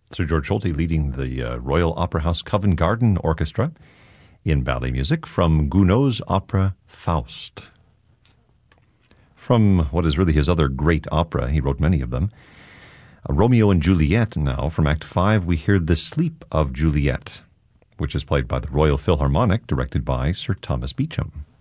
Sir George Solti leading the Royal Opera House Covent Garden Orchestra in ballet music from Gounod's opera Faust. From what is really his other great opera, he wrote many of them, Romeo and Juliet now. From Act 5, we hear The Sleep of Juliet, which is played by the Royal Philharmonic, directed by Sir Thomas Beecham.